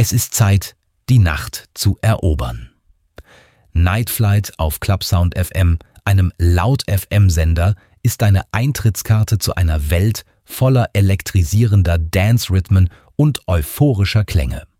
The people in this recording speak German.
Es ist Zeit, die Nacht zu erobern. Night Flight auf Clubsound FM, einem Laut-FM-Sender, ist deine Eintrittskarte zu einer Welt voller elektrisierender Dance-Rhythmen und euphorischer Klänge.